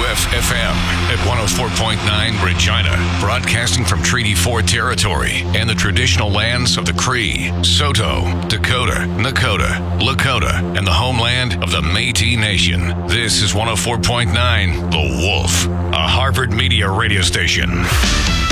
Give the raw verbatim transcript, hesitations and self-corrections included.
F F M at one oh four point nine Regina, broadcasting from Treaty four territory and the traditional lands of the Cree, Saulteaux, Dakota, Nakota, Lakota, and the homeland of the Métis Nation. This is one oh four point nine The Wolf, a Harvard Media radio station.